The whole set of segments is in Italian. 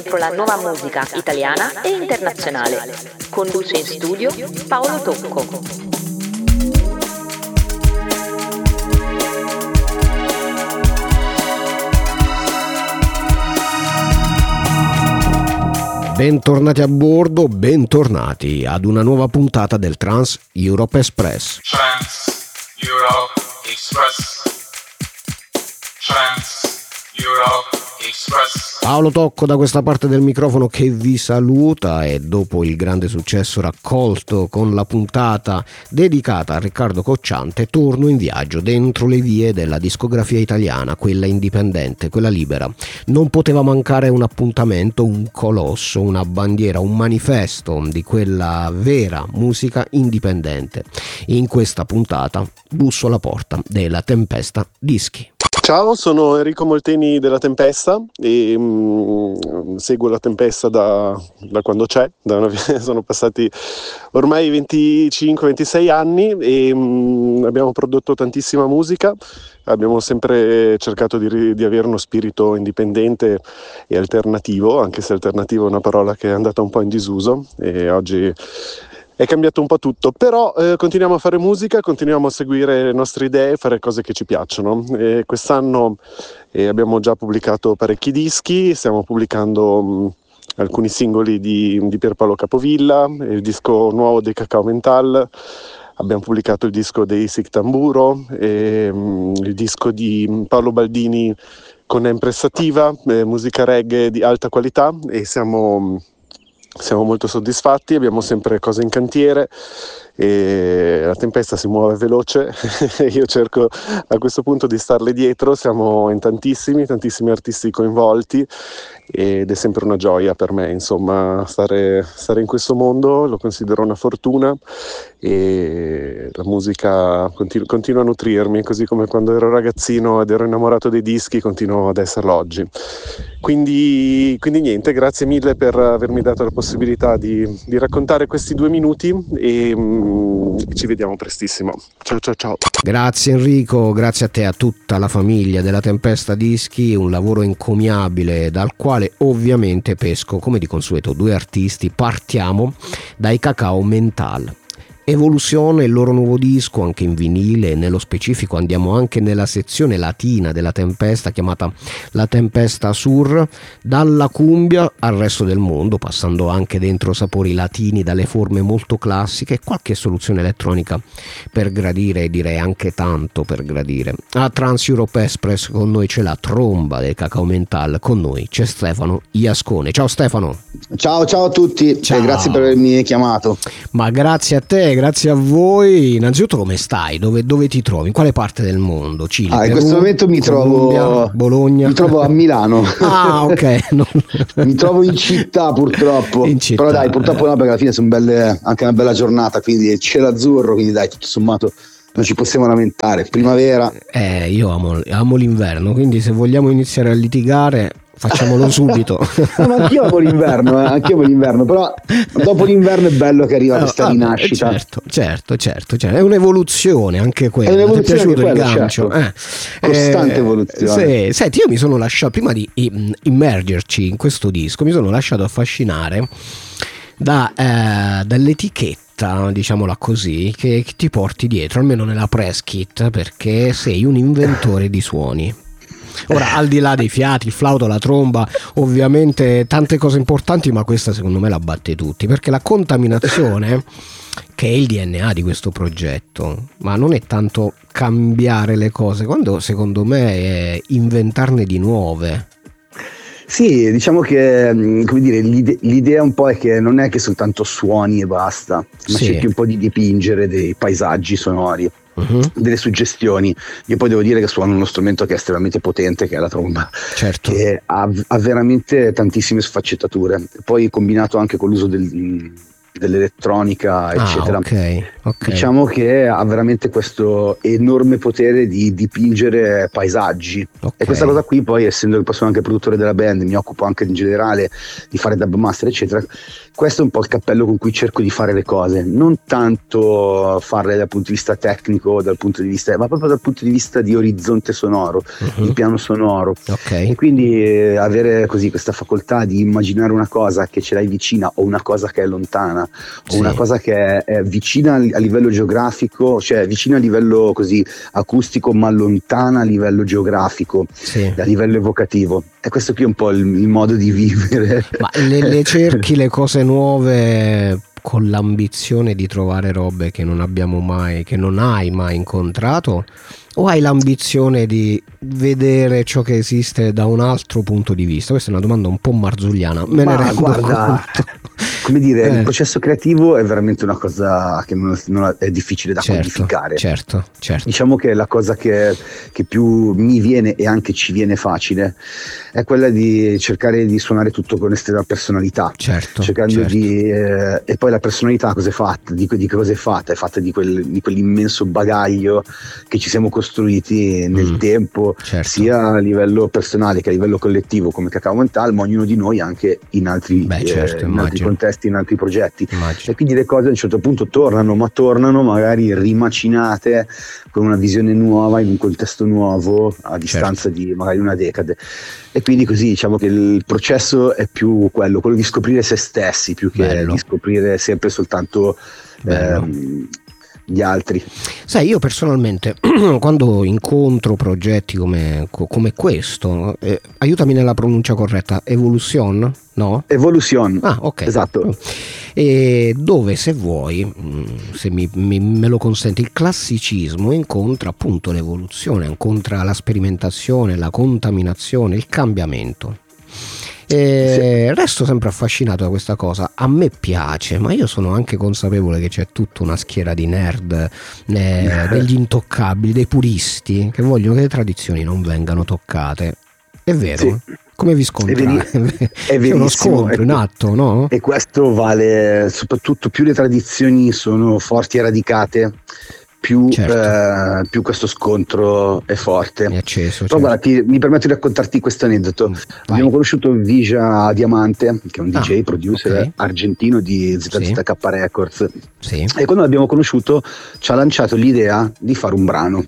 dentro la nuova musica italiana e internazionale. Conduce in studio Paolo Tocco. Bentornati a bordo, bentornati ad una nuova puntata del Trans Europe Express. Trans Europe Express. Trans Europe Express. Paolo Tocco da questa parte del microfono che vi saluta, e dopo il grande successo raccolto con la puntata dedicata a Riccardo Cocciante torno in viaggio dentro le vie della discografia italiana, quella indipendente, quella libera. Non poteva mancare un appuntamento, un colosso, una bandiera, un manifesto di quella vera musica indipendente. In questa puntata busso alla porta della Tempesta Dischi. Ciao, sono Enrico Molteni della Tempesta e seguo la Tempesta da quando c'è, sono passati ormai 25-26 anni e abbiamo prodotto tantissima musica, abbiamo sempre cercato di avere uno spirito indipendente e alternativo, anche se alternativo è una parola che è andata un po' in disuso e oggi è cambiato un po' tutto, però continuiamo a fare musica, continuiamo a seguire le nostre idee, fare cose che ci piacciono. Quest'anno abbiamo già pubblicato parecchi dischi, stiamo pubblicando alcuni singoli di Pierpaolo Capovilla, il disco nuovo dei Cacao Mental, abbiamo pubblicato il disco dei Sic Tamburo, il disco di Paolo Baldini con Empressativa, musica reggae di alta qualità, e siamo molto soddisfatti, abbiamo sempre cose in cantiere e la Tempesta si muove veloce io cerco a questo punto di starle dietro, siamo in tantissimi artisti coinvolti ed è sempre una gioia per me, insomma, stare in questo mondo lo considero una fortuna e la musica continua a nutrirmi, così come quando ero ragazzino ed ero innamorato dei dischi continuo ad esserlo oggi. Quindi niente, grazie mille per avermi dato la possibilità di raccontare questi 2 minuti e ci vediamo prestissimo. Ciao. Grazie Enrico, grazie a te e a tutta la famiglia della Tempesta Dischi, un lavoro encomiabile dal quale ovviamente pesco come di consueto 2 artisti. Partiamo dai Cacao Mental. Evoluzione, il loro nuovo disco anche in vinile, nello specifico andiamo anche nella sezione latina della Tempesta chiamata La Tempesta Sur, dalla cumbia al resto del mondo, passando anche dentro sapori latini dalle forme molto classiche e qualche soluzione elettronica per gradire, e direi anche tanto per gradire. A Trans Europe Express con noi c'è la tromba del Cacao Mental, con noi c'è Stefano Iascone. Ciao Stefano. Ciao a tutti. Ciao. E grazie per avermi chiamato. Ma grazie a te, grazie a voi. Innanzitutto come stai? Dove ti trovi? In quale parte del mondo? Cile, Perù, in questo momento mi Colombia, trovo Bologna. Mi trovo a Milano. Ah, ok. Mi trovo in città purtroppo. In città, però dai, purtroppo no, perché alla fine sono anche una bella giornata, quindi cielo azzurro, quindi dai, tutto sommato non ci possiamo lamentare. Primavera. Io amo l'inverno, quindi se vogliamo iniziare a litigare facciamolo subito. No, ma anch'io amo l'inverno, però dopo l'inverno è bello che arriva questa rinascita. Certo, è un'evoluzione anche quella. È un'evoluzione, ti è piaciuto anche il gancio? Certo. Costante evoluzione. Sì. Senti, io mi sono lasciato, prima di immergerci in questo disco, mi sono lasciato affascinare dall'etichetta, diciamola così, che ti porti dietro, almeno nella press kit, perché sei un inventore di suoni. Ora, al di là dei fiati, il flauto, la tromba, ovviamente tante cose importanti, ma questa secondo me la batte tutti, perché la contaminazione, che è il DNA di questo progetto, ma non è tanto cambiare le cose, quando secondo me è inventarne di nuove. Sì, diciamo che, come dire, l'idea un po' è che non è che soltanto suoni e basta, ma sì, cerchi un po' di dipingere dei paesaggi sonori. Delle suggestioni. Io poi devo dire che suono uno strumento che è estremamente potente, che è la tromba, certo, che ha veramente tantissime sfaccettature, poi combinato anche con l'uso dell'elettronica eccetera, Okay. Diciamo che ha veramente questo enorme potere di dipingere paesaggi. Okay. E questa cosa qui, poi, essendo che poi sono anche produttore della band, mi occupo anche in generale di fare dub master eccetera, questo è un po' il cappello con cui cerco di fare le cose, non tanto farle dal punto di vista tecnico, ma proprio dal punto di vista di orizzonte sonoro, di piano sonoro. Okay. E quindi avere così questa facoltà di immaginare una cosa che ce l'hai vicina, o una cosa che è lontana, o una cosa che è vicina a livello geografico, cioè vicina a livello così acustico, ma lontana a livello geografico, a livello evocativo. E questo qui è un po' il modo di vivere. Ma le cerchi le cose nuove con l'ambizione di trovare robe che non hai mai incontrato, o hai l'ambizione di vedere ciò che esiste da un altro punto di vista? Questa è una domanda un po' marzulliana, me ne rendo conto. Come dire, il processo creativo è veramente una cosa che non è difficile da quantificare. Certo. Diciamo che la cosa che più mi viene e anche ci viene facile è quella di cercare di suonare tutto con estrema personalità. Cercando di e poi la personalità cosa è fatta? Di cosa è fatta? È fatta di quell'immenso bagaglio che ci siamo costruiti nel tempo, sia a livello personale che a livello collettivo come Cacao Mental, ma ognuno di noi anche in altri contesti, in altri progetti. E quindi le cose a un certo punto tornano magari rimacinate con una visione nuova, in un contesto nuovo, a distanza di magari una decade. E quindi così diciamo che il processo è più quello di scoprire se stessi, più che di scoprire sempre soltanto gli altri. Sai, io personalmente quando incontro progetti come questo, aiutami nella pronuncia corretta, Evolution, no? Evolution. Ok. Esatto. E dove, se vuoi, se me lo consenti, il classicismo incontra appunto l'evoluzione, incontra la sperimentazione, la contaminazione, il cambiamento. Resto sempre affascinato da questa cosa. A me piace, ma io sono anche consapevole che c'è tutta una schiera di nerd, degli intoccabili, dei puristi che vogliono che le tradizioni non vengano toccate. È vero? Come vi scontrate? C'è uno scontro in atto, no? E questo vale soprattutto più le tradizioni sono forti e radicate, più questo scontro è forte. È acceso. Però guarda, mi permetto di raccontarti questo aneddoto. Abbiamo conosciuto Vija Diamante, che è un DJ producer argentino di ZZK Records. E quando l'abbiamo conosciuto ci ha lanciato l'idea di fare un brano.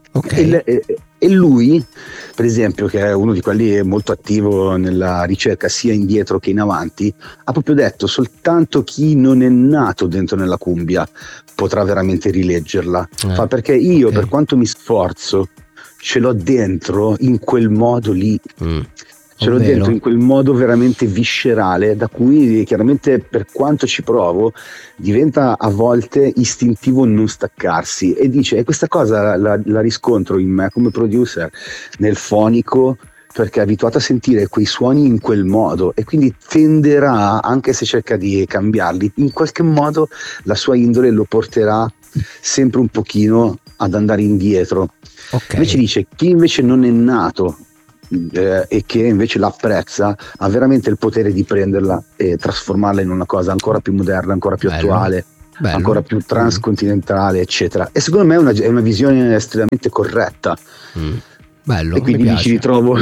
E lui, per esempio, che è uno di quelli molto attivo nella ricerca sia indietro che in avanti, ha proprio detto: soltanto chi non è nato dentro nella cumbia potrà veramente rileggerla. Perché io, per quanto mi sforzo, ce l'ho dentro in quel modo lì. Ce l'ho dentro in quel modo veramente viscerale, da cui chiaramente, per quanto ci provo, diventa a volte istintivo non staccarsi. E dice, e questa cosa la riscontro in me come producer nel fonico, perché è abituato a sentire quei suoni in quel modo, e quindi tenderà, anche se cerca di cambiarli, in qualche modo la sua indole lo porterà sempre un pochino ad andare indietro. Invece dice, chi invece non è nato e che invece l'apprezza, ha veramente il potere di prenderla e trasformarla in una cosa ancora più moderna, ancora più attuale, ancora più transcontinentale, eccetera. E secondo me è una visione estremamente corretta. Bello, e quindi mi ci ritrovo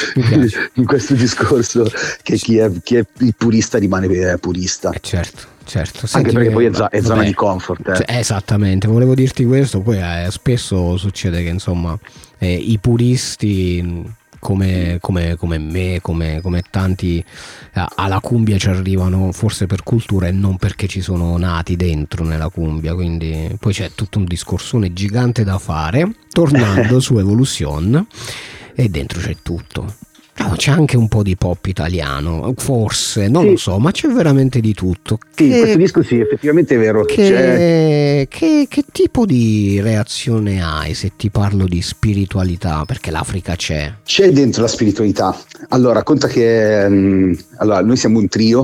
in questo discorso che chi è il purista rimane purista. Certo. Anche Senti, perché poi è zona di comfort. Esattamente, volevo dirti questo. Poi spesso succede che insomma i puristi come me, come tanti, alla cumbia ci arrivano forse per cultura e non perché ci sono nati dentro nella cumbia. Quindi poi c'è tutto un discorsone gigante da fare. Tornando su Evolution, e dentro c'è tutto. C'è anche un po' di pop italiano, forse, non lo so, ma c'è veramente di tutto. Questo disco effettivamente è vero. Che tipo di reazione hai se ti parlo di spiritualità? Perché l'Africa c'è dentro la spiritualità. Allora, conta che noi siamo un trio.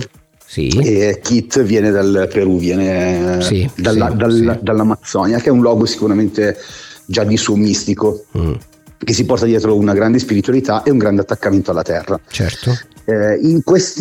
E Kit viene dal Perù, viene dall'Amazzonia, che è un luogo sicuramente già di suo mistico, che si porta dietro una grande spiritualità e un grande attaccamento alla terra. Certo. In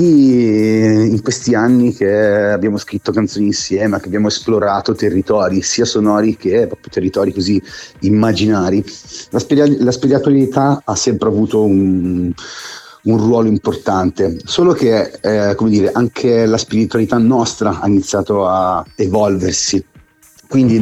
questi anni che abbiamo scritto canzoni insieme, che abbiamo esplorato territori sia sonori che proprio territori così immaginari, la spiritualità ha sempre avuto un ruolo importante, solo che come dire, anche la spiritualità nostra ha iniziato a evolversi. Quindi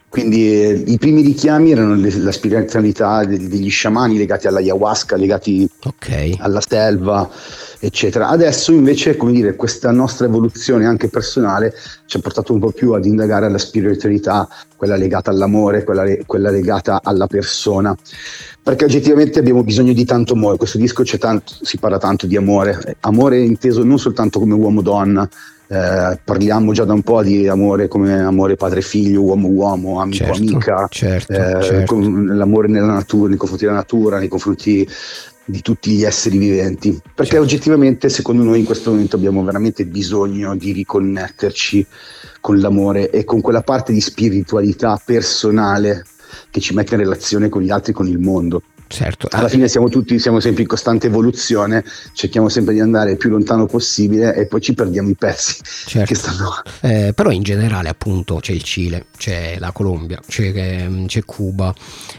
i primi richiami erano la spiritualità degli sciamani legati all'ayahuasca, legati alla selva, eccetera. Adesso invece, come dire, questa nostra evoluzione anche personale ci ha portato un po' più ad indagare alla spiritualità, quella legata all'amore, quella legata alla persona, perché oggettivamente abbiamo bisogno di tanto amore. Questo disco si parla tanto di amore inteso non soltanto come uomo-donna. Parliamo già da un po' di amore come amore padre-figlio, uomo-uomo, amico-amica, con l'amore nella natura, nei confronti della natura, nei confronti di tutti gli esseri viventi, perché oggettivamente secondo noi in questo momento abbiamo veramente bisogno di riconnetterci con l'amore e con quella parte di spiritualità personale che ci mette in relazione con gli altri, con il mondo. Certo. Alla fine siamo sempre in costante evoluzione, cerchiamo sempre di andare il più lontano possibile e poi ci perdiamo i pezzi che stanno. Però in generale appunto c'è il Cile, c'è la Colombia, c'è Cuba,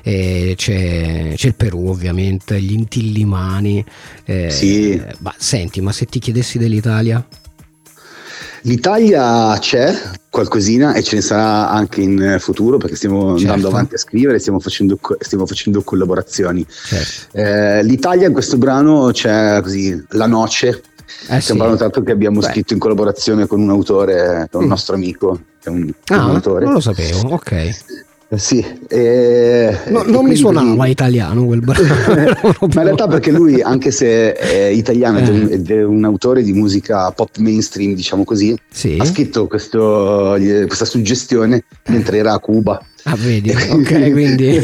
c'è il Perù ovviamente, gli Inti-Illimani. Sì. Senti, ma se ti chiedessi dell'Italia? L'Italia c'è qualcosina e ce ne sarà anche in futuro, perché stiamo andando avanti a scrivere, stiamo facendo collaborazioni. L'Italia in questo brano c'è così La Noce, stiamo parlando tanto che abbiamo scritto in collaborazione con un autore, con un nostro amico, che è un autore. Non lo sapevo, ok. Sì, non mi suonava italiano quel brano. Ma in realtà perché lui, anche se è italiano ed è un autore di musica pop mainstream, diciamo così, ha scritto questa suggestione mentre era a Cuba. Ah, vedi, ok, quindi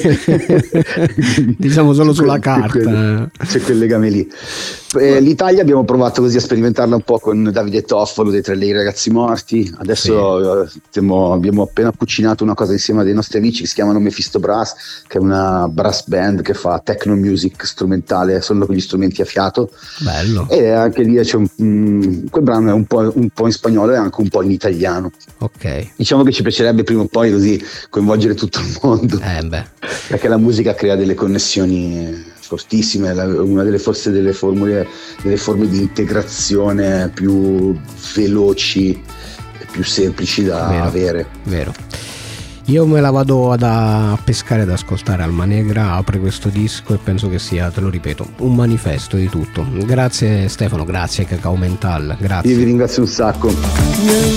diciamo solo sulla carta. C'è quel legame lì. L'Italia abbiamo provato così a sperimentarla un po' con Davide Toffolo dei Tre Lei Ragazzi Morti. Adesso abbiamo appena cucinato una cosa insieme a dei nostri amici che si chiamano Mephisto Brass, che è una brass band che fa techno music strumentale solo con gli strumenti a fiato. Bello. E anche lì c'è quel brano è un po' in spagnolo e anche un po' in italiano. Ok. Diciamo che ci piacerebbe prima o poi così coinvolgere tutto il mondo, perché la musica crea delle connessioni fortissime, una delle forme di integrazione più veloci e più semplici da avere. Vero. Io me la vado a pescare, ad ascoltare. Alma Negra apre questo disco e penso che sia, te lo ripeto, un manifesto di tutto. Grazie Stefano, grazie Cacao Mental, grazie. Io vi ringrazio un sacco.